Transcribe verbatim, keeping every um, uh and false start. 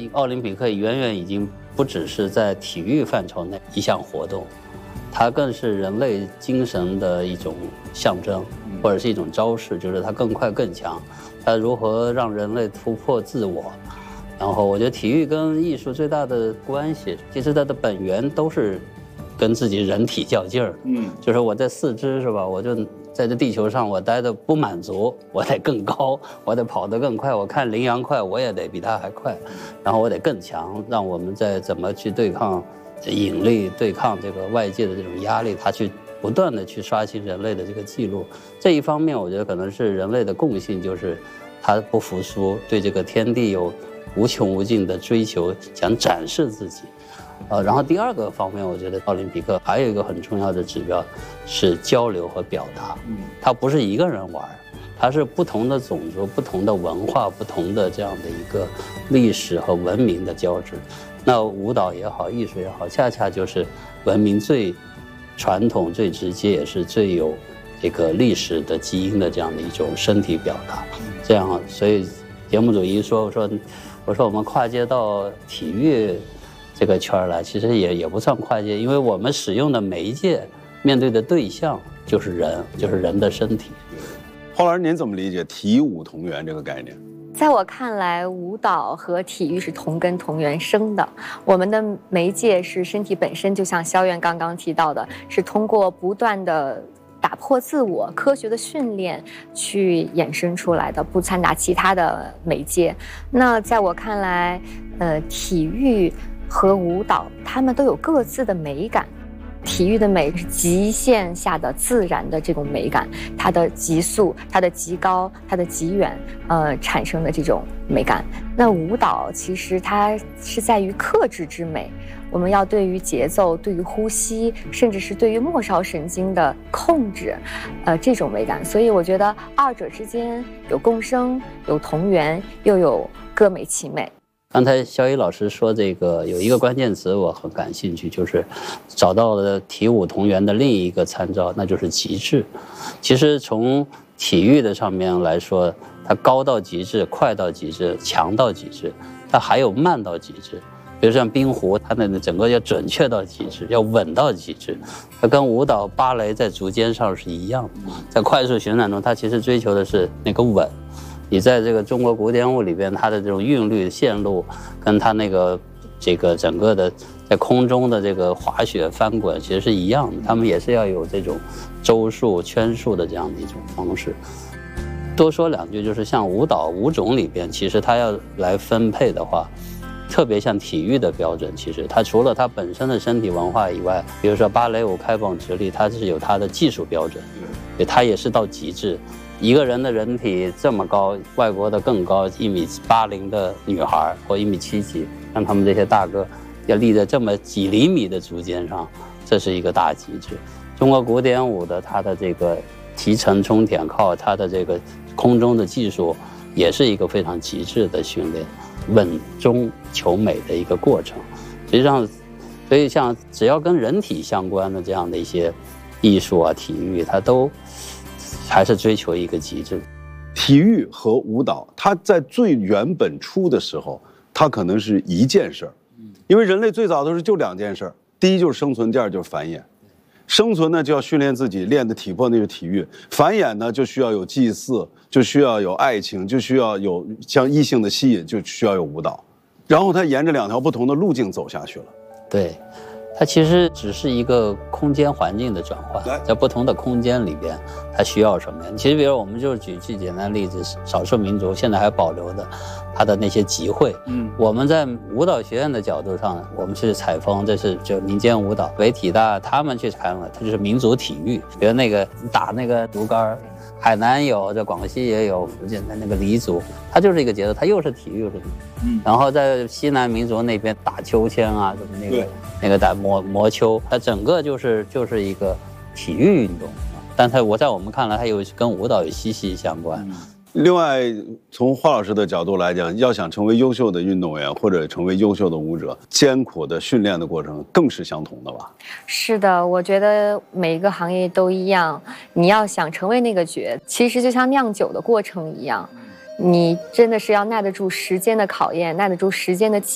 奥林匹克远远已经不只是在体育范畴内一项活动，它更是人类精神的一种象征，或者是一种招式，就是它更快更强，它如何让人类突破自我。然后我觉得体育跟艺术最大的关系，其实它的本源都是跟自己人体较劲儿。嗯，就是我这四肢是吧，我就在这地球上我待的不满足，我得更高，我得跑得更快，我看羚羊快，我也得比它还快，然后我得更强，让我们再怎么去对抗引力，对抗这个外界的这种压力，它去不断的去刷新人类的这个记录。这一方面我觉得可能是人类的共性，就是他不服输，对这个天地有无穷无尽的追求，想展示自己。呃，然后第二个方面，我觉得奥林匹克还有一个很重要的指标是交流和表达。嗯，它不是一个人玩，它是不同的种族、不同的文化、不同的这样的一个历史和文明的交织。那舞蹈也好，艺术也好，恰恰就是文明最传统、最直接，也是最有这个历史的基因的这样的一种身体表达。这样，所以节目组一说，我说，我说我们跨界到体育这个圈来，其实也也不算跨界，因为我们使用的媒介、面对的对象就是人，就是人的身体。 花老师，您怎么理解体舞同源这个概念？ 在我看来，舞蹈和体育是同根同源生的。我们的媒介是身体本身，就像萧院刚刚提到的，是通过不断的打破自我、科学的训练去衍生出来的，不掺杂其他的媒介。那在我看来，呃，体育和舞蹈，它们都有各自的美感。体育的美是极限下的自然的这种美感，它的极速、它的极高、它的极远，呃，产生的这种美感。那舞蹈其实它是在于克制之美，我们要对于节奏、对于呼吸，甚至是对于末梢神经的控制，呃，这种美感。所以我觉得二者之间有共生，有同源，又有各美其美。 刚才肖一老师说这个有一个关键词我很感兴趣，就是找到了体舞同源的另一个参照，那就是极致。其实从体育的上面来说，它高到极致，快到极致，强到极致，它还有慢到极致。比如像冰壶，它的整个要准确到极致，要稳到极致。它跟舞蹈、芭蕾在足尖上是一样的，在快速旋转中，它其实追求的是那个稳。你在这个中国古典舞里边，它的这种韵律线路，跟它那个这个整个的在空中的这个滑雪翻滚，其实是一样的。他们也是要有这种周数、圈数的这样的一种方式。多说两句，就是像舞蹈舞种里边，其实它要来分配的话，特别像体育的标准，其实它除了它本身的身体文化以外，比如说芭蕾舞开蹦直立，它是有它的技术标准，对，它也是到极致。一个人的人体这么高，外国的更高，一米八零的女孩或一米七几，让他们这些大哥要立在这么几厘米的足尖上，这是一个大极致。中国古典舞的它的这个提沉冲舔靠，它的这个空中的技术，也是一个非常极致的训练，稳中求美的一个过程。实际上，所以像只要跟人体相关的这样的一些艺术啊、体育，它都还是追求一个极致。 体育和舞蹈，它在最原本初的时候，它可能是一件事儿，因为人类最早的时候就两件事儿，第一就是生存，第二就是繁衍。生存呢就要训练自己，练的体魄那是体育；繁衍呢就需要有祭祀，就需要有爱情，就需要有像异性的吸引，就需要有舞蹈。然后它沿着两条不同的路径走下去了。 对。它其实只是一个空间环境的转换，在不同的空间里边，它需要什么呀？其实，比如我们就举最简单的例子，少数民族现在还保留的它的那些集会。嗯，我们在舞蹈学院的角度上，我们是采风，这是就民间舞蹈。北体大他们去采风，它就是民族体育，比如那个打那个竹竿。海南有，在广西也有，福建的那个黎族，它就是一个节奏，它又是体育又是体育。嗯，然后在西南民族那边打秋千啊，什么那个那个打磨磨秋，它整个就是就是一个体育运动。但它我在我们看来，它有跟舞蹈有息息相关。嗯， 另外，从华老师的角度来讲，要想成为优秀的运动员或者成为优秀的舞者，艰苦的训练的过程更是相同的吧？ 是的，我觉得每一个行业都一样。你要想成为那个角，其实就像酿酒的过程一样，你真的是要耐得住时间的考验，耐得住时间的